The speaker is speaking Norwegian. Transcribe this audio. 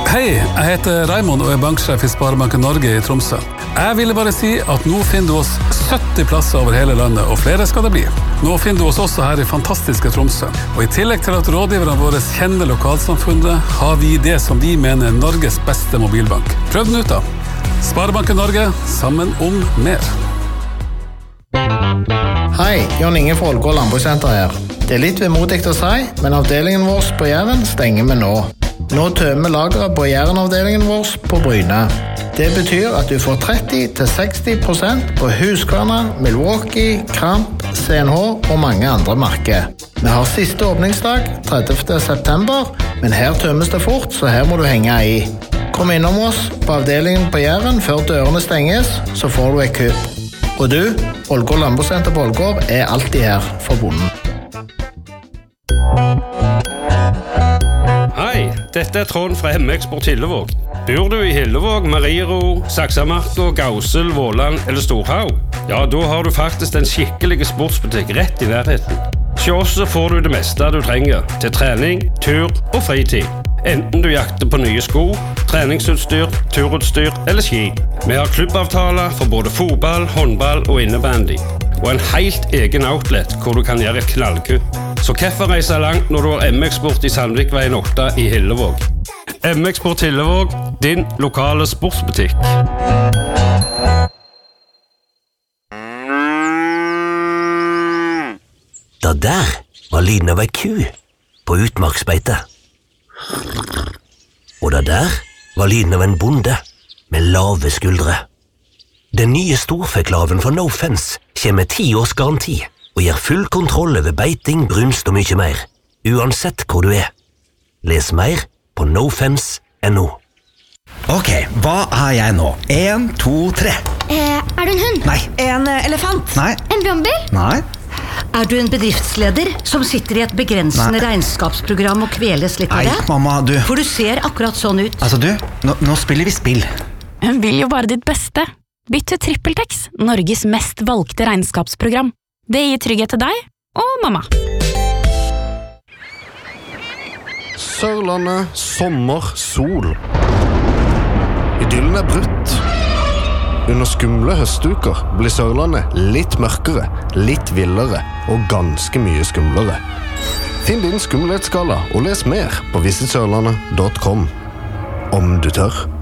Hei, jeg heter Raimond og er banksjef I Sparebanken Norge I Tromsø. Jeg ville bare si at nå finner du oss 70 plasser over hele landet, og flere skal det bli. Nå finner du oss også her I fantastiske Tromsø. Og I tillegg til at rådgiverne våre kjenner lokalsamfunnet, har vi det som vi mener er Norges beste mobilbank. Prøv den ut da. Sparebanken Norge, sammen om mer. Hei, Jon Inge fra Ålgård Landbrukssenter her. Det litt vemodig å si, men avdelingen vår på Jæren stenger vi nå. Nå tømmer lageret på Jæren-avdelingen vår på Bryne. Det betyr at du får 30-60% på Husqvarna, Milwaukee, Kramp, CNH og mange andre merker. Vi har siste åpningsdag, 30. september, men her tømmes det fort, så her må du henge I. Kom innom oss på avdelingen på Jæren før dørene stenges, så får du et kupp. Og du, Ålgård Landbrukssenter på Ålgård alltid her for bonden. Hei, dette Trond fra Hemmeeksport Hillevåg. Bor du I Hillevåg, Mariero, Saksamarka, Gausel, Våland eller Storhaug? Ja, da har du faktisk en skikkelig sportsbutikk rett I nærheten. Hos oss får du det meste du trenger til trening, tur og fritid. Enten du jakter på nye sko, treningsutstyr, turutstyr eller ski. Vi har klubbavtaler for både fotball, håndball og innebandy. Og en helt egen outlet hvor du kan gjøre et knallkupp. Så hvorfor reise langt når du har M-Eksport I Sandvikveien 8 I Hillevåg? M-Eksport Hillevåg, din lokale sportsbutikk. Det der var lyden av ei ku på utmarksbeite. Og det der var lyden av en bonde med lave skuldre. Den nye storfeklaven fra No Fence kommer med 10 års garanti og gir full kontroll over beiting, brunst og mye mer, uansett hvor du Les mer på nofence.no. Ok, hva jeg nå? 1, 2, 3. Du en hund? Nei. En elefant? Nei. En brannbil? Nei. Du en bedriftsleder som sitter I et begrensende regnskapsprogram og kveles litt av det? Nei, mamma, du... For du ser akkurat sånn ut. Altså du, nå spiller vi spill. Hun vil jo bare ditt beste. Bytt til TrippelTex, Norges mest valgte regnskapsprogram. Det gir trygghet til deg og mamma. Sørlandet, sommer, sol. Idyllen brutt. Under skumle høstuker blir Sørlandet litt mørkere, litt villere og ganske mye skumlere. Finn din skumlighetsskala og les mer på visitsørlandet.com. Om du tør.